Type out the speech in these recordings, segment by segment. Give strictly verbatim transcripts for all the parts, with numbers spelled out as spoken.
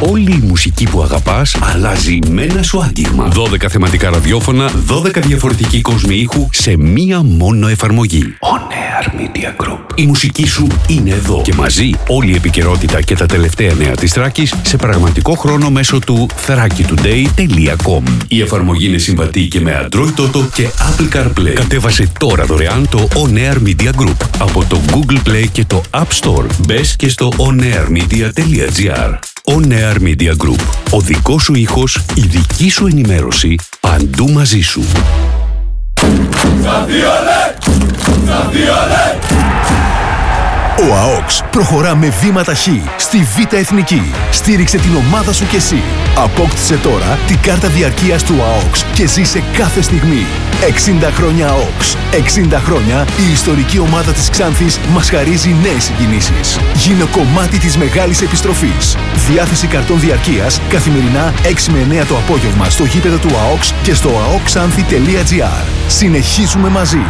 Όλη η μουσική που αγαπάς αλλάζει με ένα σου άγγιγμα. δώδεκα θεματικά ραδιόφωνα, δώδεκα διαφορετικοί κόσμοι ήχου σε μία μόνο εφαρμογή. On Air Media Group. Η μουσική σου είναι εδώ και μαζί όλη η επικαιρότητα και τα τελευταία νέα της Θράκης σε πραγματικό χρόνο μέσω του θράκη τουντέι τελεία κομ. Η εφαρμογή είναι συμβατή και με Android Auto και Apple CarPlay. Κατέβασε τώρα δωρεάν το On Air Media Group από το Google Play και το App Store. Μπες και στο onairmedia τελεία gr. On Air Media Group. Ο δικός σου ήχος, η δική σου ενημέρωση, παντού μαζί σου. Ο ΑΟΚΣ προχωρά με βήματα χ στη Β' Εθνική. Στήριξε την ομάδα σου κι εσύ. Απόκτησε τώρα την κάρτα διαρκείας του ΑΟΚΣ και ζήσε κάθε στιγμή. εξήντα χρόνια ΑΟΚΣ. εξήντα χρόνια η ιστορική ομάδα της Ξάνθης μας χαρίζει νέες συγκινήσεις. Γίνε κομμάτι της μεγάλης επιστροφής. Διάθεση καρτών διαρκείας καθημερινά έξι με εννέα το απόγευμα στο γήπεδο του ΑΟΚΣ και στο αοκξάνθη τελεία gr. Συνεχίζουμε μαζί.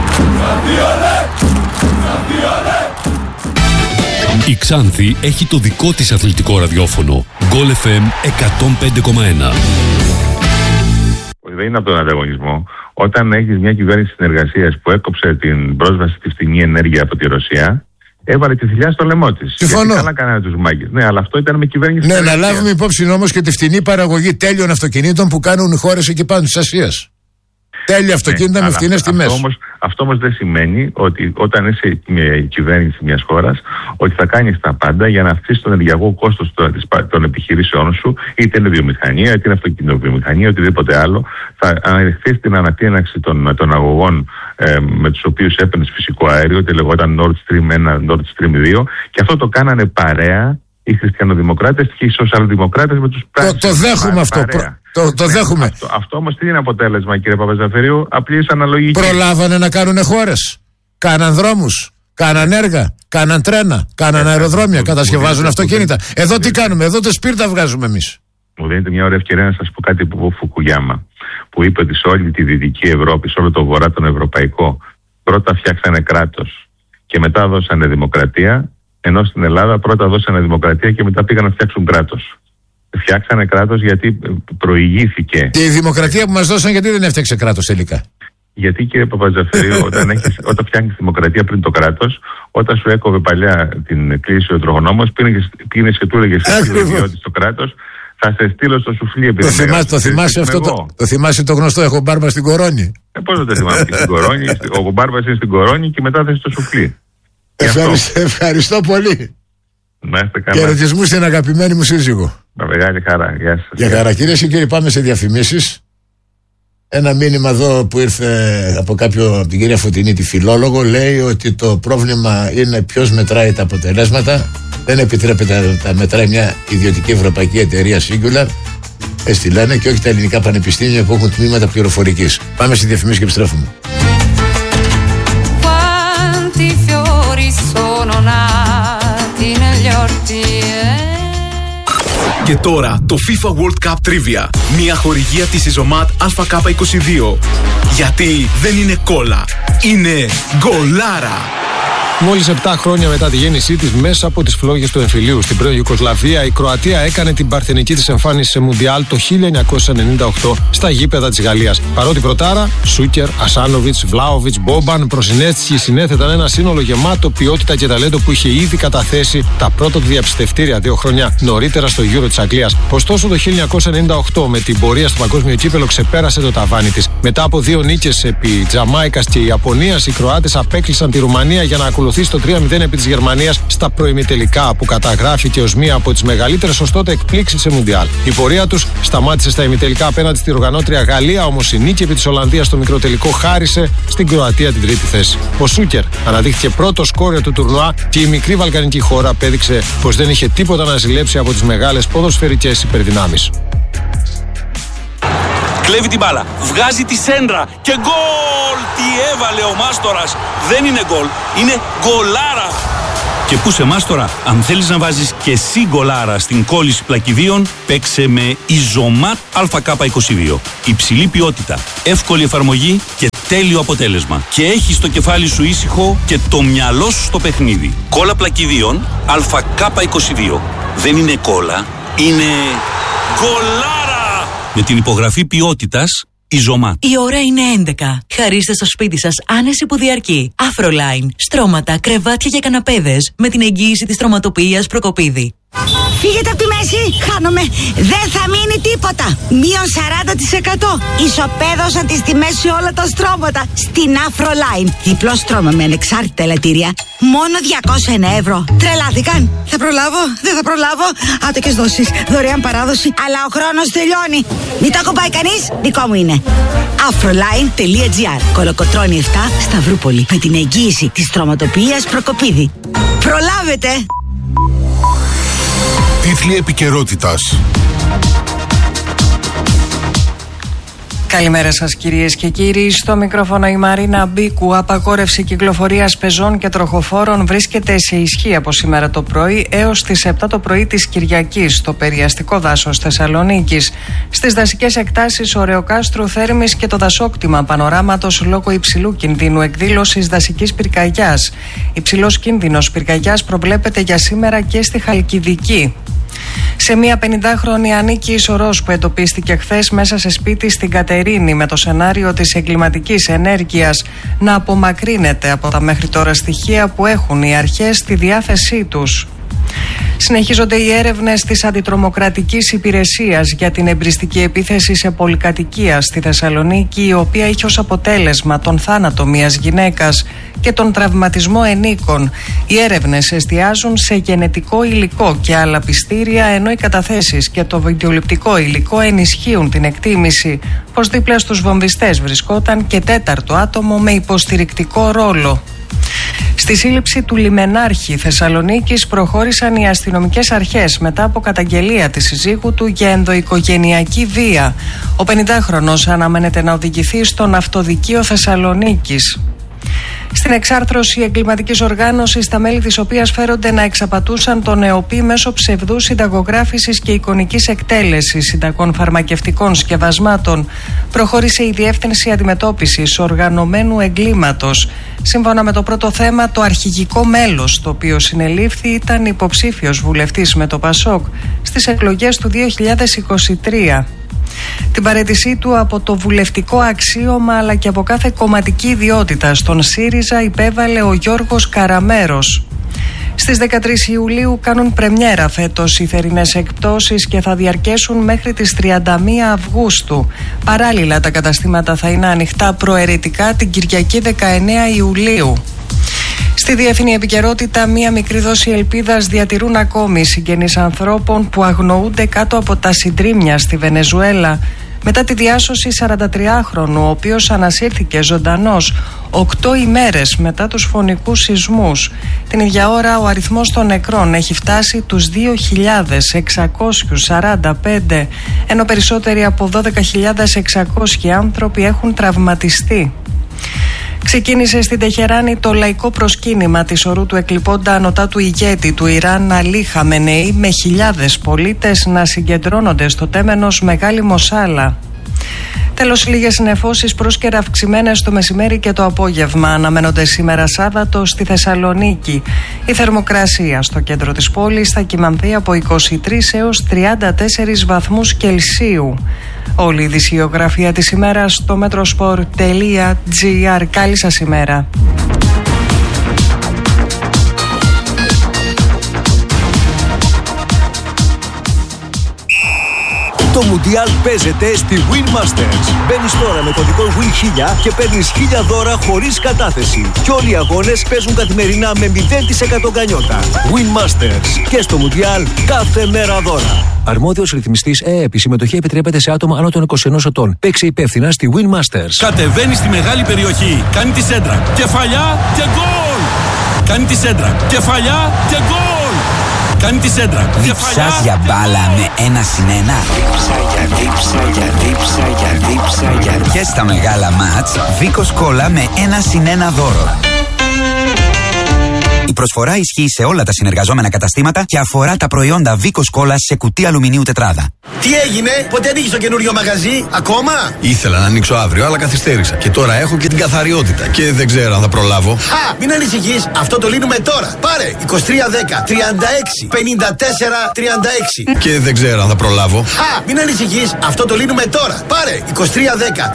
Η Ξάνθη έχει το δικό της αθλητικό ραδιόφωνο. Γκολ εφ εμ εκατόν πέντε κόμμα ένα. Δεν είναι από τον ανταγωνισμό. Όταν έχεις μια κυβέρνηση συνεργασίας που έκοψε την πρόσβαση στη φθηνή ενέργεια από τη Ρωσία, έβαλε τη θηλιά στο λαιμό της. Συμφωνώ. Καλά κάνανε τους μάγκες. Ναι, αλλά αυτό ήταν με κυβέρνηση Ναι, συνεργασίας. να λάβουμε υπόψη όμως και τη φθηνή παραγωγή τέλειων αυτοκινήτων που κάνουν οι χώρες εκεί πάνω της Ασίας. Τέλεια αυτοκίνητα ναι, με φθηνές τιμές. Αυτό όμως, αυτό όμως δεν σημαίνει ότι όταν είσαι η κυβέρνηση μιας χώρας, ότι θα κάνεις τα πάντα για να αυξήσεις τον ενεργειακό κόστος των επιχειρήσεών σου, είτε είναι βιομηχανία, είτε είναι αυτοκινητοβιομηχανία, οτιδήποτε άλλο. Θα ανοιχθείς την ανατείναξη των, των αγωγών ε, με τους οποίους έπαιρνες φυσικό αέριο, είτε λεγόταν Nord Stream ένα, Nord Stream δύο, και αυτό το κάνανε παρέα οι χριστιανοδημοκράτες και οι σοσιαλδημοκράτες με τους πράσινους. Το, το δέχομαι αυτό. Προ, το, το ναι, δέχομαι. Αυτό, αυτό όμως τι είναι αποτέλεσμα, κύριε Παπαζαφερίου? Απλή αναλογική. Προλάβανε να κάνουν χώρες. Κάναν δρόμους. Κάναν έργα. Κάναν τρένα. Κάναν αεροδρόμια. Κατασκευάζουν αυτοκίνητα. Εδώ τι κάνουμε? Εδώ το σπίρτα βγάζουμε εμείς. Μου δίνετε μια ωραία ευκαιρία να σας πω κάτι που Φουκουγιάμα, που είπε ότι σε όλη τη Δυτική Ευρώπη, σε όλο το βορρά τον ευρωπαϊκό, πρώτα φτιάξανε κράτος και μετά δώσανε δημοκρατία, ενώ στην Ελλάδα πρώτα δώσανε δημοκρατία και μετά πήγαν να φτιάξουν κράτος. Φτιάξανε κράτος γιατί προηγήθηκε. Και η δημοκρατία που μας δώσαν, γιατί δεν έφτιαξε κράτος τελικά? Γιατί, κύριε Παπαζαφερίου, όταν, έχεις, όταν φτιάχνεις δημοκρατία πριν το κράτος, όταν σου έκοβε παλιά την κλίση ο τρογονόμος, πήγαινες και του έλεγες ότι στο κράτος θα σε στείλω στο σουφλί επειδή. Το, θυμάσαι, το, θυμάσαι αυτό το, το θυμάσαι το γνωστό, έχω μπάρμπα στην κορώνη. Ε, πώς δεν το θυμάμαι και στην κορώνη? Ο μπάρμπας είναι στην κορώνη και μετά θα είσαι στο σουφλί. Ευχαριστώ, ευχαριστώ πολύ. Να είστε καλά. Χαιρετισμούς στην αγαπημένη μου σύζυγο. Με μεγάλη χαρά. Γεια σας. Για χαρά. Κυρίες και κύριοι, πάμε σε διαφημίσεις. Ένα μήνυμα εδώ που ήρθε από κάποιο, από την κυρία Φωτεινή, τη φιλόλογο, λέει ότι το πρόβλημα είναι ποιος μετράει τα αποτελέσματα. Δεν επιτρέπεται να τα μετράει μια ιδιωτική ευρωπαϊκή εταιρεία Singular. Έτσι λένε, και όχι τα ελληνικά πανεπιστήμια που έχουν τμήματα πληροφορικής. Πάμε στη διαφημίσεις και επιστρέφουμε. Και τώρα το FIFA World Cup Trivia. Μια χορηγία της Ιζωμάτ Α Κ είκοσι δύο. Γιατί δεν είναι κόλλα, είναι γκολάρα. Μόλις επτά χρόνια μετά τη γέννησή της, μέσα από τις φλόγες του εμφυλίου στην πρώην Ιουγκοσλαβία, η Κροατία έκανε την παρθενική της εμφάνιση σε Μουντιάλ το χίλια εννιακόσια ενενήντα οκτώ στα γήπεδα της Γαλλίας. Παρότι πρωτάρα, Σούκερ, Ασάνοβιτς, Βλάοβιτς, Μπόμπαν προσυνέστηση συνέθεταν ένα σύνολο γεμάτο ποιότητα και ταλέντο που είχε ήδη καταθέσει τα πρώτα του διαψηφτήρια δύο χρόνια νωρίτερα στο Euro της Αγγλίας. Ωστόσο, το χίλια εννιακόσια ενενήντα οκτώ με την πορεία στο παγκόσμιο κύπελο ξεπέρασε το ταβάνι της. Μετά από δύο νίκες επί Τζαμάικας και Ιαπωνίας, οι Κροάτες απέκλεισαν τη Ρουμανία για να ακολουθήσει στο τρία μηδέν επί της Γερμανίας στα προημιτελικά, που καταγράφηκε ως μία από τις μεγαλύτερες ως τότε εκπλήξεις σε Μουντιάλ. Η πορεία τους σταμάτησε στα ημιτελικά απέναντι στη οργανώτρια Γαλλία, όμως η νίκη επί της Ολλανδίας στο μικροτελικό χάρισε στην Κροατία την τρίτη θέση. Ο Σούκερ αναδείχθηκε πρώτο σκόρερ του τουρνουά και η μικρή βαλκανική χώρα απέδειξε πως δεν είχε τίποτα να ζηλέψει από τις μεγάλες ποδοσφαιρικές υπερδυνάμεις. Κλέβει την μπάλα, βγάζει τη σέντρα και γκολ! Τι έβαλε ο Μάστορας! Δεν είναι γκολ, είναι γκολάρα! Και πού σε Μάστορα, αν θέλεις να βάζεις και εσύ γκολάρα στην κόλληση πλακιδίων, παίξε με Ιζωμάτ Α Κ είκοσι δύο. Υψηλή ποιότητα, εύκολη εφαρμογή και τέλειο αποτέλεσμα. Και έχεις το κεφάλι σου ήσυχο και το μυαλό σου στο παιχνίδι. Κόλλα πλακιδίων Α Κ είκοσι δύο. Δεν είναι κόλλα, Είναι γκολάρα! Με την υπογραφή ποιότητας η Ζωμά. Η ώρα είναι έντεκα. Χαρίστε στο σπίτι σας άνεση που διαρκεί. Afroline. Στρώματα, κρεβάτια και καναπέδες με την εγγύηση της στρωματοποιίας Προκοπίδη. Φύγετε από τη μέση, χάνομαι. Δεν θα μείνει τίποτα. Μείον σαράντα τοις εκατό. Ισοπαίδωσαν τις τιμές σε όλα τα στρώματα. Στην Afroline. Διπλό στρώμα με ανεξάρτητα ελαττήρια. Μόνο διακόσια ένα ευρώ. Τρελάθηκαν. Θα προλάβω, δεν θα προλάβω. Άτοκες δόσεις, δωρεάν παράδοση. Αλλά ο χρόνος τελειώνει. Μην το ακουμπάει κανείς, δικό μου είναι. Afroline.gr. Κολοκοτρώνη επτά, Σταυρούπολη. Με την εγγύηση της στρωματοποιίας Προκοπίδη. Προλάβετε. Τίτλοι επικαιρότητας. Καλημέρα σας κυρίες και κύριοι. Στο μικρόφωνο η Μαρίνα Μπίκου. Απαγόρευση κυκλοφορίας πεζών και τροχοφόρων βρίσκεται σε ισχύ από σήμερα το πρωί έως τις επτά το πρωί της Κυριακής στο περιαστικό δάσος Θεσσαλονίκης. Στις δασικές εκτάσεις Ωρεοκάστρου, Θέρμης και το δασόκτημα Πανοράματος λόγω υψηλού κινδύνου εκδήλωσης δασικής πυρκαγιάς. Υψηλός κίνδυνος πυρκαγιάς προβλέπεται για σήμερα και στη Χαλκιδική. Σε μια πενηντάχρονη ανίκη Ισορρός που εντοπίστηκε χθες μέσα σε σπίτι στην Κατερίνη με το σενάριο της εγκληματικής ενέργειας να απομακρύνεται από τα μέχρι τώρα στοιχεία που έχουν οι αρχές στη διάθεσή τους. Συνεχίζονται οι έρευνες της Αντιτρομοκρατικής Υπηρεσίας για την εμπριστική επίθεση σε πολυκατοικία στη Θεσσαλονίκη, η οποία είχε ως αποτέλεσμα τον θάνατο μιας γυναίκας και τον τραυματισμό ενίκων. Οι έρευνες εστιάζουν σε γενετικό υλικό και άλλα πιστήρια, ενώ οι καταθέσεις και το βιντεοληπτικό υλικό ενισχύουν την εκτίμηση πως δίπλα στους βομβιστές βρισκόταν και τέταρτο άτομο με υποστηρικτικό ρόλο. Στη σύλληψη του λιμενάρχη Θεσσαλονίκης προχώρησαν οι αστυνομικές αρχές μετά από καταγγελία της συζύγου του για ενδοοικογενειακή βία. Ο πενηντάχρονος αναμένεται να οδηγηθεί στο ναυτοδικείο Θεσσαλονίκης. Στην εξάρθρωση εγκληματικής οργάνωσης, τα μέλη της οποίας φέρονται να εξαπατούσαν τον ΕΟΠΗ μέσω ψευδούς συνταγογράφησης και εικονικής εκτέλεσης συνταγών φαρμακευτικών σκευασμάτων, προχώρησε η Διεύθυνση Αντιμετώπισης Οργανωμένου Εγκλήματος. Σύμφωνα με το πρώτο θέμα, το αρχηγικό μέλος το οποίο συνελήφθη ήταν υποψήφιος βουλευτής με το ΠΑΣΟΚ στις εκλογές του δύο χιλιάδες είκοσι τρία. Την παραίτησή του από το βουλευτικό αξίωμα αλλά και από κάθε κομματική ιδιότητα στον ΣΥΡΙΖΑ υπέβαλε ο Γιώργος Καραμέρος. Στις δεκατρείς Ιουλίου κάνουν πρεμιέρα φέτος οι θερινές εκπτώσεις και θα διαρκέσουν μέχρι τις τριάντα μία Αυγούστου. Παράλληλα τα καταστήματα θα είναι ανοιχτά προαιρετικά την Κυριακή δεκαεννέα Ιουλίου. Στη διεθνή επικαιρότητα, μία μικρή δόση ελπίδας διατηρούν ακόμη οι συγγενείς ανθρώπων που αγνοούνται κάτω από τα συντρίμμια στη Βενεζουέλα μετά τη διάσωση σαραντατριάχρονου, ο οποίος ανασύρθηκε ζωντανός οκτώ ημέρες μετά τους φωνικούς σεισμούς. Την ίδια ώρα ο αριθμός των νεκρών έχει φτάσει τους δύο χιλιάδες εξακόσιους σαράντα πέντε, ενώ περισσότεροι από δώδεκα χιλιάδες εξακόσιοι άνθρωποι έχουν τραυματιστεί. Ξεκίνησε στην Τεχεράνη το λαϊκό προσκύνημα της ορού του εκλειπώντα ανωτάτου ηγέτη του Ιράν Αλή Χαμενεή, με χιλιάδες πολίτες να συγκεντρώνονται στο τέμενος Μεγάλη Μοσάλα. Τέλος, λίγες νεφώσεις πρόσκαιρα αυξημένες το μεσημέρι και το απόγευμα αναμένονται σήμερα Σάββατο στη Θεσσαλονίκη. Η θερμοκρασία στο κέντρο της πόλης θα κυμανθεί από είκοσι τρεις έως τριάντα τέσσερις βαθμούς Κελσίου. Όλη η ειδησιογραφία της ημέρας στο metrosport τελεία gr. Καλή σας ημέρα. Το Μουντιάλ παίζεται στη Win Masters. Μπαίνεις τώρα με κωδικό Win χίλια και παίρνεις χίλια δώρα χωρίς κατάθεση. Και όλοι οι αγώνες παίζουν καθημερινά με μηδέν τοις εκατό γκανιότα. Win Masters. Και στο Μουντιάλ κάθε μέρα δώρα. Αρμόδιος ρυθμιστής ΕΕΠ. Η συμμετοχή επιτρέπεται σε άτομα άνω των είκοσι ενός ετών. Παίξε υπεύθυνα στη Win Masters. Κατεβαίνει στη μεγάλη περιοχή. Κάνει τη σέντρα. Κεφαλιά και γκολ. Κάνει τη σέντρα. Κεφαλιά και γκολ. Κάνει τη σέντρα. Διψάς για μπάλα με ένα συν ένα. Δίψα για δίψα για δίψα για δίψα για. Και στα μεγάλα μάτς, Βίκος Κόλλα με ένα συν ένα δώρο. Η προσφορά ισχύει σε όλα τα συνεργαζόμενα καταστήματα και αφορά τα προϊόντα Βίκος Κόλας σε κουτί αλουμινίου τετράδα. Τι έγινε, πότε ανοίγεις το καινούριο μαγαζί, ακόμα? Ήθελα να ανοίξω αύριο, αλλά καθυστέρησα. Και τώρα έχω και την καθαριότητα. Και δεν ξέρω αν θα προλάβω. Χα! Μην ανησυχείς, αυτό το λύνουμε τώρα. Πάρε είκοσι τρία δέκα τριάντα έξι πενήντα τέσσερα τριάντα έξι. Και δεν ξέρω αν θα προλάβω. Χα! Μην ανησυχείς, αυτό το λύνουμε τώρα. Πάρε είκοσι τρία δέκα